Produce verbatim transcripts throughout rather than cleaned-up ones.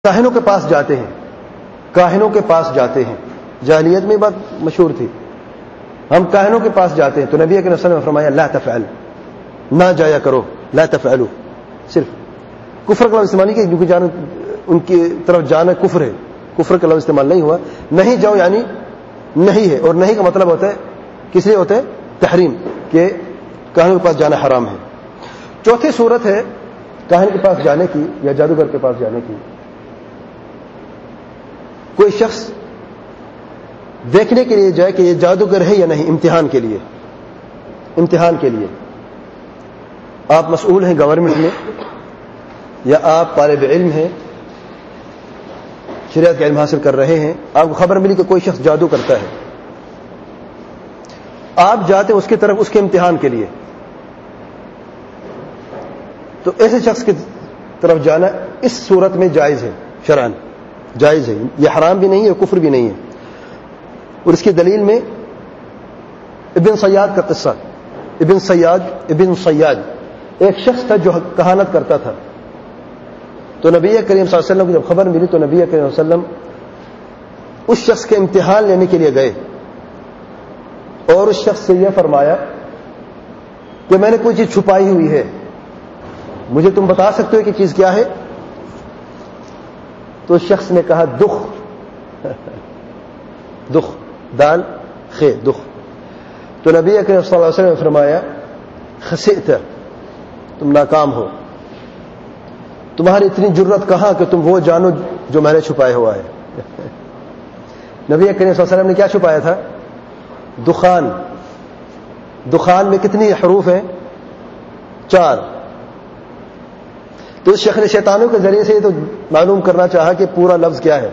کاہنوں کے پاس جاتے ہیں کاہنوں کے پاس جاتے ہیں جاہلیت میں بات مشہور تھی، ہم کاہنوں کے پاس جاتے ہیں تو نبی اکرم صلی اللہ علیہ وسلم نے فرمایا لا تفعل، نہ جایا کرو، لا تفعلوا، صرف کفر کا لفظ استعمال نہیں کیا کیونکہ جانا ان کی طرف جانا کفر ہے، کفر کا لفظ استعمال نہیں ہوا، نہیں جاؤ یعنی نہیں ہے، اور نہیں کا مطلب ہوتا ہے کس لیے ہوتا ہے تحریم، کہ کاہنوں کے پاس جانا حرام ہے۔ چوتھی صورت ہے کاہن کے پاس جانے کی یا جادوگر کے پاس جانے کی، کوئی شخص دیکھنے کے لیے جائے کہ یہ جادوگر ہے یا نہیں، امتحان کے لیے امتحان کے لیے آپ مسئول ہیں گورنمنٹ میں یا آپ طالب علم ہیں، شریعت کا علم حاصل کر رہے ہیں، آپ کو خبر ملی کہ کوئی شخص جادو کرتا ہے، آپ جاتے اس کی طرف اس کے امتحان کے لیے، تو ایسے شخص کی طرف جانا اس صورت میں جائز ہے، شرعاً جائز ہے، یہ حرام بھی نہیں ہے کفر بھی نہیں ہے۔ اور اس کی دلیل میں ابن سیاد کا قصہ، ابن سیاد ابن سیاد ایک شخص تھا جو کہانت کرتا تھا، تو نبی کریم صلی اللہ علیہ وسلم کو جب خبر ملی تو نبی کریم صلی اللہ علیہ وسلم اس شخص کے امتحان لینے کے لیے گئے اور اس شخص سے یہ فرمایا کہ میں نے کوئی چیز چھپائی ہوئی ہے، مجھے تم بتا سکتے ہو کہ چیز کیا ہے؟ تو اس شخص نے کہا دخ دخ دال خے دخ، تو نبی اکرم صلی اللہ علیہ وسلم نے فرمایا خسئت، تم ناکام ہو، تمہاری اتنی جرت کہاں کہ تم وہ جانو جو میں نے چھپایا ہوا ہے۔ نبی اکرم صلی اللہ علیہ وسلم نے کیا چھپایا تھا؟ دخان، دخان میں کتنی حروف ہیں؟ چار۔ تو اس شخص نے شیطانوں کے ذریعے سے یہ تو معلوم کرنا چاہا کہ پورا لفظ کیا ہے،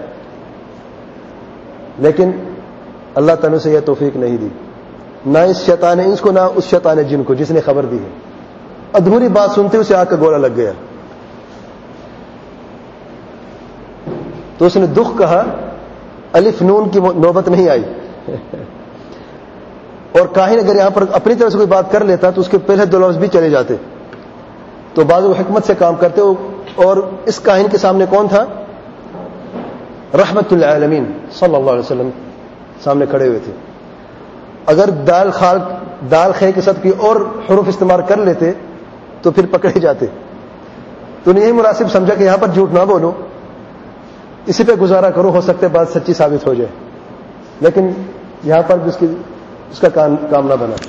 لیکن اللہ تعالیٰ سے یہ توفیق نہیں دی، نہ اس شیطان انس کو نہ اس شیطان جن کو جس نے خبر دی ہے، ادھوری بات سنتے اسے آگ کا گولا لگ گیا، تو اس نے دکھ کہا، الف نون کی نوبت نہیں آئی، اور کاہن اگر یہاں پر اپنی طرف سے کوئی بات کر لیتا تو اس کے پہلے دو لفظ بھی چلے جاتے، تو بعض وہ حکمت سے کام کرتے ہو، اور اس کاہن کے سامنے کون تھا؟ رحمت للعالمین صلی اللہ علیہ وسلم سامنے کھڑے ہوئے تھے، اگر دال خال دال خے کے ساتھ کوئی اور حروف استعمال کر لیتے تو پھر پکڑے جاتے، تو نے یہی مناسب سمجھا کہ یہاں پر جھوٹ نہ بولو، اسی پہ گزارا کرو، ہو سکتا ہے بات سچی ثابت ہو جائے، لیکن یہاں پر بھی اس کی اس کا کام کام نہ بنا۔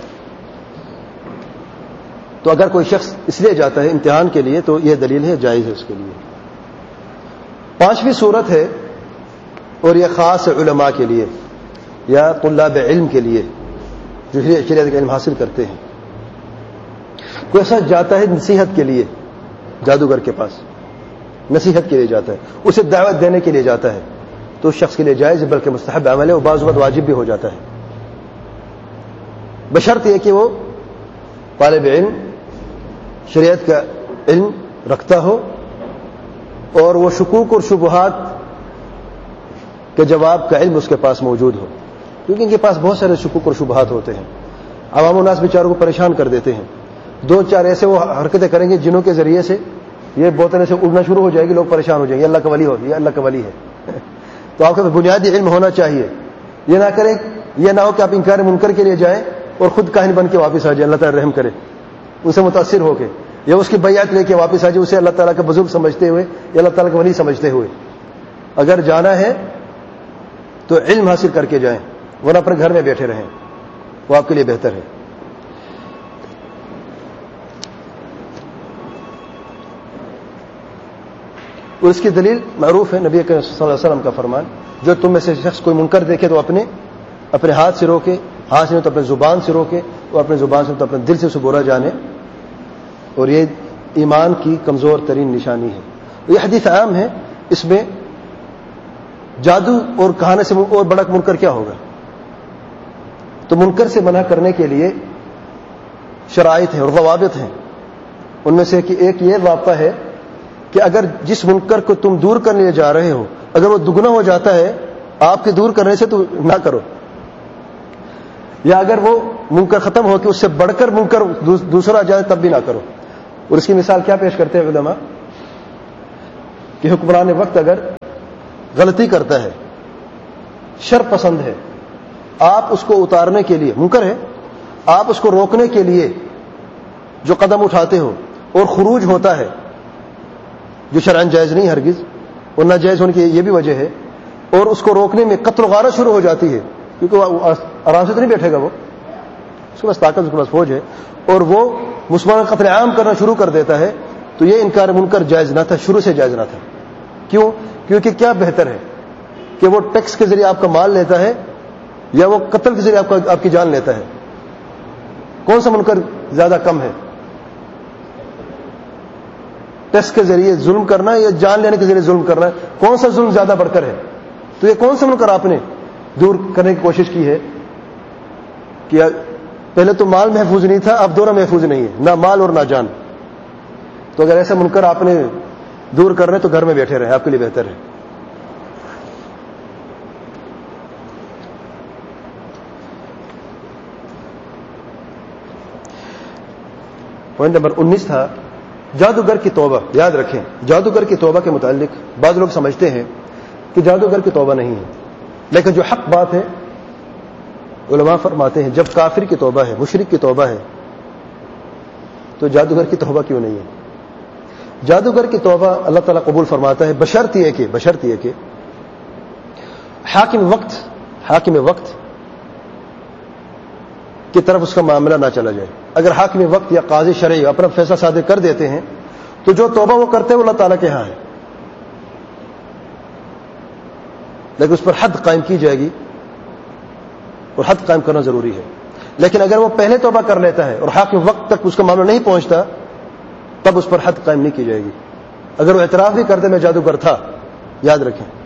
تو اگر کوئی شخص اس لیے جاتا ہے امتحان کے لیے تو یہ دلیل ہے، جائز ہے اس کے لیے۔ پانچویں صورت ہے، اور یہ خاص علماء کے لیے یا طلاب علم کے لیے جو شریعت کا علم حاصل کرتے ہیں، کوئی ایسا جاتا ہے نصیحت کے لیے جادوگر کے پاس، نصیحت کے لیے جاتا ہے، اسے دعوت دینے کے لیے جاتا ہے، تو اس شخص کے لیے جائز ہے، بلکہ مستحب عمل ہے، اور بعض وقت واجب بھی ہو جاتا ہے، بشرط یہ کہ وہ طالب علم شریعت کا علم رکھتا ہو اور وہ شکوک اور شبہات کے جواب کا علم اس کے پاس موجود ہو، کیونکہ ان کے پاس بہت سارے شکوک اور شبہات ہوتے ہیں، عوام الناس بیچاروں کو پریشان کر دیتے ہیں، دو چار ایسے وہ حرکتیں کریں گے جنہوں کے ذریعے سے یہ بوتلیں سے اڑنا شروع ہو جائے گی، لوگ پریشان ہو جائیں گے، اللہ کا ولی ہو، یہ اللہ کا ولی ہے۔ تو آپ کا بنیادی علم ہونا چاہیے، یہ نہ کریں، یہ نہ ہو کہ آپ انکار منکر کے لیے جائیں اور خود کاہن بن کے واپس آ جائیں، اللہ تعالیٰ رحم کرے، ان سے متاثر ہو کے، یا اس کی بیعت لے کے واپس آ جائے اسے اللہ تعالیٰ کا بزرگ سمجھتے ہوئے یا اللہ تعالیٰ کا ولی سمجھتے ہوئے۔ اگر جانا ہے تو علم حاصل کر کے جائیں، ورنہ اپنے گھر میں بیٹھے رہیں، وہ آپ کے لیے بہتر ہے۔ اور اس کی دلیل معروف ہے، نبی کریم صلی اللہ علیہ وسلم کا فرمان، جو تم میں سے شخص کوئی منکر دیکھے تو اپنے اپنے ہاتھ سے روکے، ہاتھ سے تو اپنے زبان سے روکے، اور اپنے زبان سے تو اپنے دل سے اسے برا جانے، اور یہ ایمان کی کمزور ترین نشانی ہے۔ یہ حدیث عام ہے، اس میں جادو اور کہانے سے اور بڑا منکر کیا ہوگا؟ تو منکر سے منع کرنے کے لیے شرائط ہیں اور ضوابط ہیں، ان میں سے کہ ایک یہ ضابطہ ہے کہ اگر جس منکر کو تم دور کرنے لے جا رہے ہو اگر وہ دگنا ہو جاتا ہے آپ کے دور کرنے سے تو نہ کرو، یا اگر وہ منکر ختم ہو کے اس سے بڑھ کر منکر دوسرا جائے تب بھی نہ کرو۔ اور اس کی مثال کیا پیش کرتے ہیں علماء؟ کہ حکمران وقت اگر غلطی کرتا ہے، شر پسند ہے، آپ اس کو اتارنے کے لیے، منکر ہے، آپ اس کو روکنے کے لیے جو قدم اٹھاتے ہو اور خروج ہوتا ہے جو شرعاً جائز نہیں ہرگز، اور ناجائز ہونے کی یہ بھی وجہ ہے، اور اس کو روکنے میں قتل و غارت شروع ہو جاتی ہے، کیونکہ وہ آرام سے تو نہیں بیٹھے گا، وہ اس کے پاس طاقت، اس کے پاس فوج ہے، اور وہ مسلمان قتل عام کرنا شروع کر دیتا ہے، تو یہ انکار منکر جائز نہ تھا، شروع سے جائز نہ تھا۔ کیوں؟ کیونکہ کیا بہتر ہے کہ وہ ٹیکس کے ذریعے آپ کا مال لیتا ہے یا وہ قتل کے ذریعے آپ کا آپ کی جان لیتا ہے؟ کون سا منکر زیادہ کم ہے؟ ٹیکس کے ذریعے ظلم کرنا یا جان لینے کے ذریعے ظلم کرنا، کون سا ظلم زیادہ بڑھ کر ہے؟ تو یہ کون سا منکر آپ نے دور کرنے کی کوشش کی ہے کہ پہلے تو مال محفوظ نہیں تھا، اب دونوں محفوظ نہیں ہے، نہ مال اور نہ جان۔ تو اگر ایسا منکر آپ نے دور کر رہے تو گھر میں بیٹھے رہے، آپ کے لیے بہتر ہے۔ پوائنٹ نمبر انیس تھا جادوگر کی توبہ۔ یاد رکھیں، جادوگر کی توبہ کے متعلق بعض لوگ سمجھتے ہیں کہ جادوگر کی توبہ نہیں ہے، لیکن جو حق بات ہے، علماء فرماتے ہیں جب کافر کی توبہ ہے، مشرک کی توبہ ہے، تو جادوگر کی توبہ کیوں نہیں ہے؟ جادوگر کی توبہ اللہ تعالیٰ قبول فرماتا ہے، بشرط یہ کہ بشرط یہ کہ حاکم وقت حاکم وقت کی طرف اس کا معاملہ نہ چلا جائے۔ اگر حاکم وقت یا قاضی شرعی اپنا فیصلہ صادر کر دیتے ہیں تو جو توبہ وہ کرتے ہیں وہ اللہ تعالیٰ کے ہاں ہے، لیکن اس پر حد قائم کی جائے گی، اور حد قائم کرنا ضروری ہے۔ لیکن اگر وہ پہلے توبہ کر لیتا ہے اور حاکم وقت تک اس کا معاملہ نہیں پہنچتا، تب اس پر حد قائم نہیں کی جائے گی۔ اگر وہ اعتراف بھی کرتے میں جادوگر تھا، یاد رکھیں